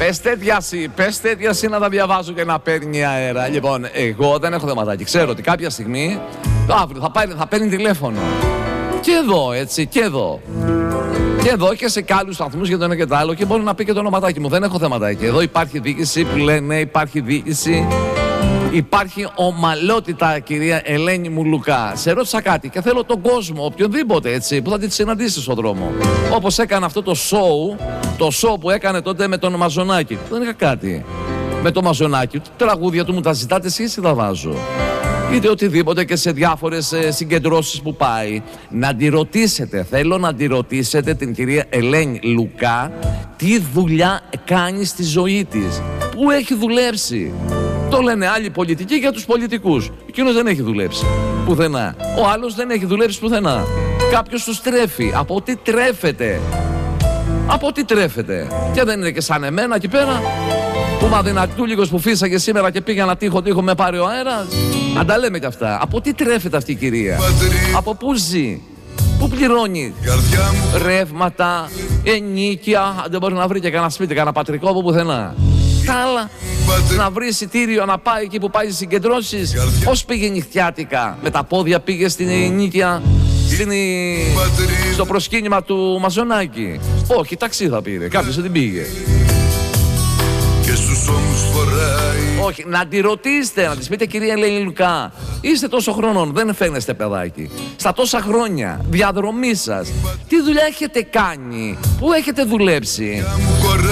Πες τέτοια να τα διαβάζω και να παίρνει αέρα. Λοιπόν, εγώ δεν έχω θεματάκι. Ξέρω ότι κάποια στιγμή, αύριο θα παίρνει τηλέφωνο. Και εδώ, έτσι, και εδώ. Και εδώ και σε άλλους σταθμούς για το ένα και το άλλο και μπορεί να πει και το ονοματάκι μου. Δεν έχω θεματάκι. Εδώ υπάρχει διοίκηση που λένε υπάρχει διοίκηση. Υπάρχει ομαλότητα, κυρία Ελένη μου Λουκά. Σε ρώτησα κάτι και θέλω τον κόσμο, οποιονδήποτε έτσι, που θα τη συναντήσει στον δρόμο. Όπως έκανε αυτό το show που έκανε τότε με τον Μαζονάκη. Δεν είχα κάτι. Με τον Μαζονάκη, τραγούδια του μου τα ζητάτε εσείς ή τα βάζω. Είτε οτιδήποτε και σε διάφορες συγκεντρώσεις που πάει. Να τη ρωτήσετε, θέλω να τη ρωτήσετε την κυρία Ελένη Λουκά τι δουλειά κάνει στη ζωή της. Πού έχει δουλέψει. Το λένε άλλοι πολιτικοί για τους πολιτικούς. Εκείνος δεν έχει δουλέψει πουθενά. Ο άλλος δεν έχει δουλέψει πουθενά. Κάποιος τους τρέφει. Από τι τρέφεται. Από τι τρέφεται. Και δεν είναι και σαν εμένα εκεί πέρα που είμαι αδυνατούλικος που φύσαγε σήμερα και πήγα να τύχω με πάρει ο αέρας. Αν τα λέμε κι αυτά. Από τι τρέφεται αυτή η κυρία. Από πού ζει. Πού πληρώνει ρεύματα, ενίκεια. Δεν μπορεί να βρει και κανένα σπίτι, κανένα πατρικό από πουθενά. Τα άλλα, να βρει εισιτήριο να πάει εκεί που πάει στις συγκεντρώσεις. Πώς πήγε νυχτιάτικα. Με τα πόδια πήγε στην ενίκεια, στο προσκύνημα του Μαζονάκη. Όχι, ταξί θα πήρε. Κάποιος δεν πήγε. Όχι, να τη ρωτήσετε, να της πείτε κυρία Ελένη Λουκά, είστε τόσο χρονών, δεν φαίνεστε παιδάκι. Στα τόσα χρόνια, διαδρομή σας, τι δουλειά έχετε κάνει, πού έχετε δουλέψει.